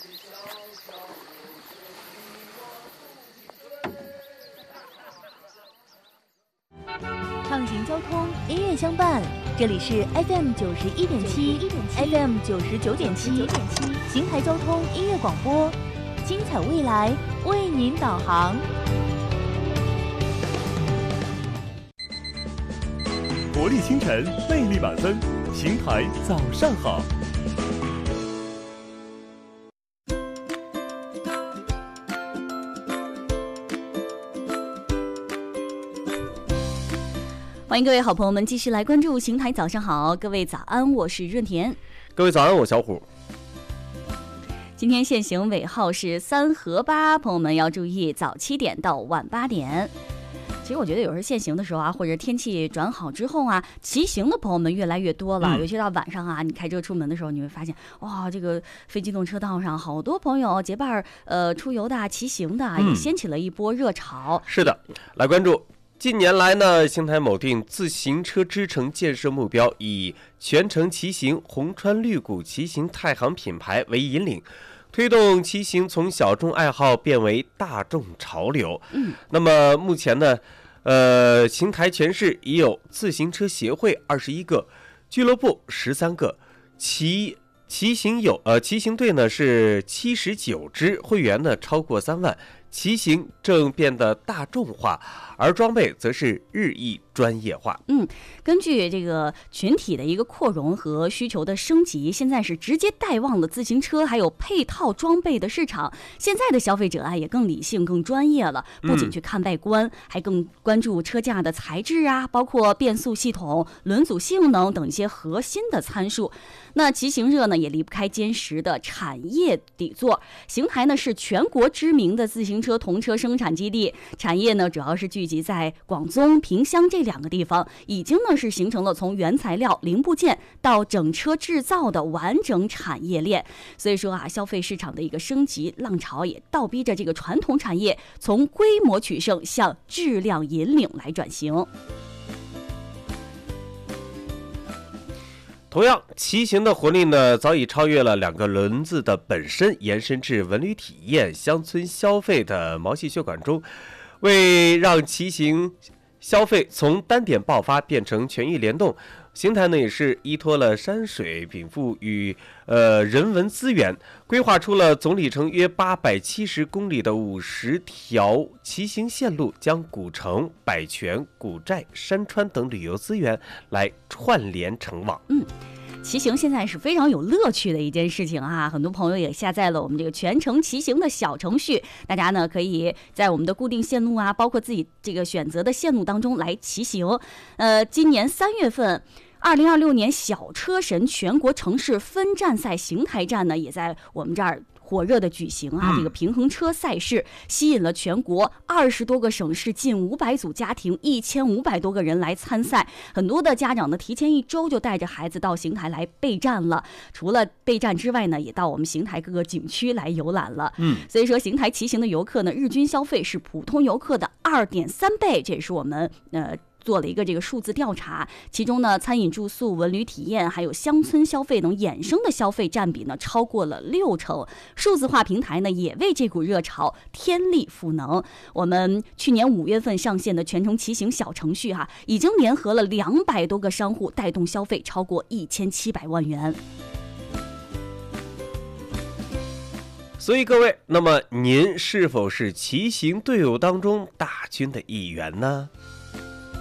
畅行交通，音乐相伴。这里是 FM 91.7 FM 99.7邢台交通音乐广播，精彩未来为您导航。 活力清晨，魅力满分，邢台早上好。 欢迎各位好朋友们继续来关注邢台早上好，各位早安，我是润田。 各位早安，我小虎。 今天限行尾号是3和8，朋友们要注意早7点到晚8点。其实我觉得有时候限行的时候啊，或者天气转好之后啊，骑行的朋友们越来越多了。尤其到晚上啊，你开车出门的时候，你会发现哇，这个非机动车道上好多朋友结伴出游的、骑行的，也掀起了一波热潮。 是的，来关注。近年来呢，邢台某定自行车之城建设目标，以全程骑行红川绿谷骑行太行品牌为引领，推动骑行从小众爱好变为大众潮流。那么目前呢，邢台全市已有自行车协会21个，俱乐部13个，骑行队呢是79支，会员呢超过3万。骑行正变得大众化，而装备则是日益专业化。 根据这个群体的一个扩容和需求的升级，现在是直接带旺了自行车还有配套装备的市场。现在的消费者啊也更理性、更专业了，不仅去看外观，还更关注车架的材质啊，包括变速系统、轮组性能等一些核心的参数。那骑行热呢也离不开坚实的产业底座。邢台呢是全国知名的自行车童车生产基地，产业呢主要是聚集在广宗、萍乡这2个地方，已经呢是形成了从原材料、零部件到整车制造的完整产业链。所以说啊，消费市场的一个升级浪潮也倒逼着这个传统产业从规模取胜向质量引领来转型。 同样，骑行的活力呢，早已超越了2个轮子的本身，延伸至文旅体验、乡村消费的毛细血管中，为让骑行消费从单点爆发变成全域联动，邢台呢也是依托了山水禀赋与人文资源，规划出了总里程约870公里的50条骑行线路，将古城、百泉、古寨、山川等旅游资源来串联成网。 骑行现在是非常有乐趣的一件事情啊，很多朋友也下载了我们这个全程骑行的小程序，大家呢可以在我们的固定线路啊，包括自己这个选择的线路当中来骑行。今年3月份2026年小车神全国城市分站赛邢台站呢，也在我们这儿火热的举行啊！这个平衡车赛事吸引了全国20多个省市近500组家庭1500多个人来参赛，很多的家长呢提前1周就带着孩子到邢台来备战了。除了备战之外呢，也到我们邢台各个景区来游览了。所以说邢台骑行的游客呢，日均消费是普通游客的2.3倍，这也是我们做了一个这个数字调查，其中呢，餐饮住宿、文旅体验还有乡村消费等衍生的消费占比呢，超过了60%。数字化平台呢，也为这股热潮添力赋能。我们去年5月份上线的全程骑行小程序已经联合了200多个商户，带动消费超过1700万元。 所以各位，那么您是否是骑行队伍当中大军的一员呢？